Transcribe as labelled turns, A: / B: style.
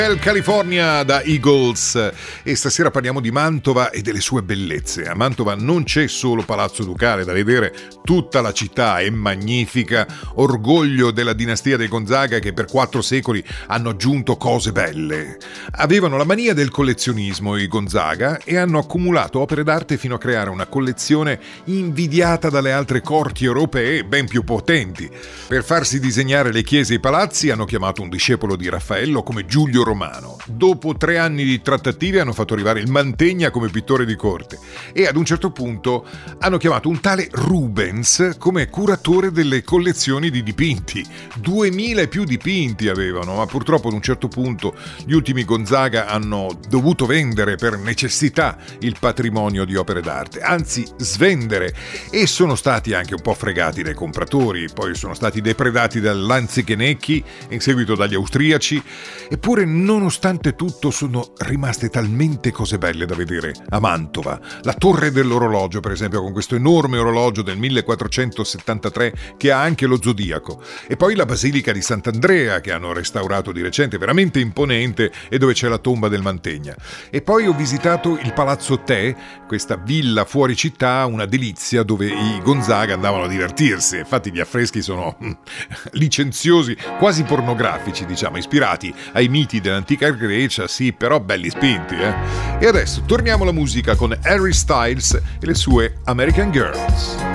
A: California da Eagles, e stasera parliamo di Mantova e delle sue bellezze. A Mantova non c'è solo Palazzo Ducale da vedere, tutta la città è magnifica, orgoglio della dinastia dei Gonzaga che per 4 secoli hanno aggiunto cose belle. Avevano la mania del collezionismo i Gonzaga e hanno accumulato opere d'arte fino a creare una collezione invidiata dalle altre corti europee ben più potenti. Per farsi disegnare le chiese e i palazzi hanno chiamato un discepolo di Raffaello come Giulio Romano. Dopo 3 anni di trattative hanno fatto arrivare il Mantegna come pittore di corte e ad un certo punto hanno chiamato un tale Rubens come curatore delle collezioni di dipinti. 2000 e più dipinti avevano, ma purtroppo ad un certo punto gli ultimi Gonzaga hanno dovuto vendere per necessità il patrimonio di opere d'arte, anzi svendere, e sono stati anche un po' fregati dai compratori, poi sono stati depredati dall'Anzichenecchi, in seguito dagli austriaci. Eppure, nonostante tutto, sono rimaste talmente cose belle da vedere a Mantova. La torre dell'orologio, per esempio, con questo enorme orologio del 1473 che ha anche lo zodiaco. E poi la Basilica di Sant'Andrea, che hanno restaurato di recente, veramente imponente, e dove c'è la tomba del Mantegna. E poi ho visitato il Palazzo Te, questa villa fuori città, una delizia dove i Gonzaga andavano a divertirsi. Infatti gli affreschi sono licenziosi, quasi pornografici, diciamo, ispirati ai miti dell'antica Grecia, sì, però belli spinti, E adesso torniamo alla musica con Harry Styles e le sue American Girls.